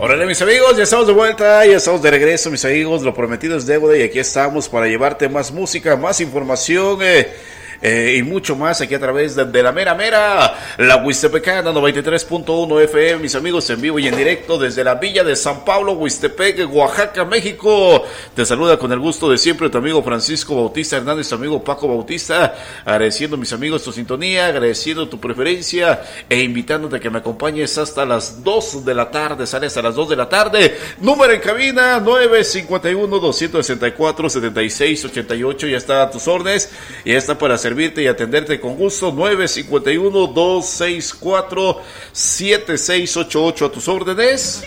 Órale, mis amigos, ya estamos de vuelta, ya estamos de regreso, mis amigos. Lo prometido es deuda y aquí estamos para llevarte más música, más información y mucho más aquí a través de la mera, la Huistepecana 93.1 FM, mis amigos, en vivo y en directo desde la villa de San Pablo, Huistepec, Oaxaca, México. Te saluda con el gusto de siempre tu amigo Francisco Bautista Hernández, tu amigo Paco Bautista, agradeciendo, mis amigos, tu sintonía, agradeciendo tu preferencia e invitándote a que me acompañes hasta las 2 de la tarde, sale hasta las 2 de la tarde. Número en cabina 951-264-7688, ya está a tus órdenes, ya está para servirte y atenderte con gusto. 951-264-7688 a tus órdenes.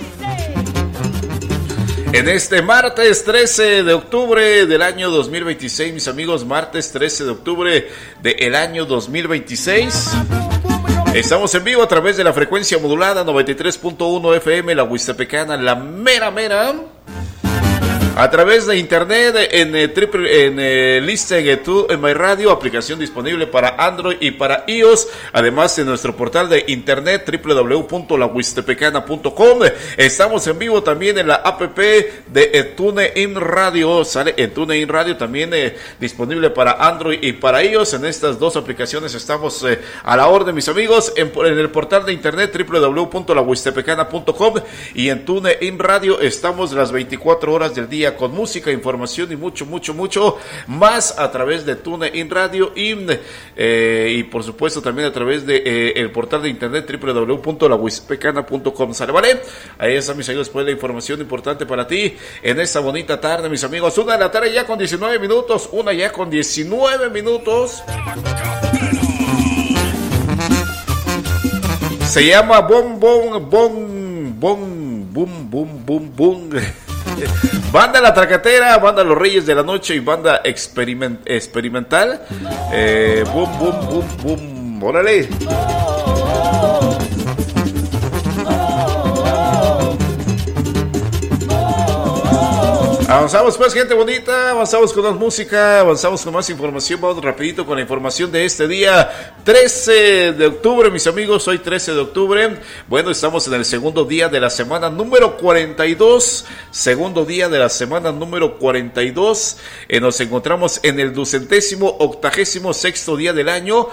En este martes 13 de octubre del año 2026, mis amigos, martes 13 de octubre del año 2026. Estamos en vivo a través de la frecuencia modulada 93.1 FM, la Huistepecana, la mera. A través de internet en Listen to My Radio, aplicación disponible para Android y para iOS. Además en nuestro portal de internet www.lahuistepecana.com. Estamos en vivo también en la app de TuneIn Radio. Sale en TuneIn Radio también disponible para Android y para iOS. En estas dos aplicaciones estamos a la orden, mis amigos. En el portal de internet www.lahuistepecana.com y en TuneIn Radio estamos las 24 horas del día con música, información y mucho más a través de TuneIn Radio y por supuesto también a través de el portal de internet www.lahuistepecana.com. ¿Sale, vale? Ahí está, mis amigos, pues la información importante para ti en esta bonita tarde, mis amigos. 1 de la tarde ya con 19 minutos, Se llama Boom. Banda La Tracatera, banda Los Reyes de la Noche y banda experimental. Boom. Órale. Avanzamos pues, gente bonita, avanzamos con más música, avanzamos con más información. Vamos rapidito con la información de este día 13 de octubre, mis amigos. Hoy 13 de octubre, bueno, estamos en el segundo día de la semana número 42. Segundo día de la semana número 42. Nos encontramos en el 286º día del año.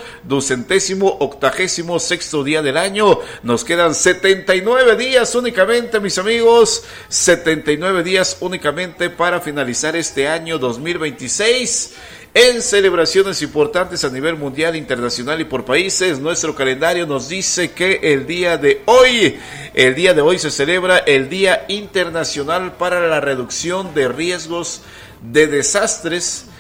286º día del año. Nos quedan 79 días únicamente, mis amigos. 79 días únicamente para finalizar este año 2026 en celebraciones importantes a nivel mundial, internacional y por países. Nuestro calendario nos dice que el día de hoy se celebra el Día Internacional para la Reducción de Riesgos de Desastres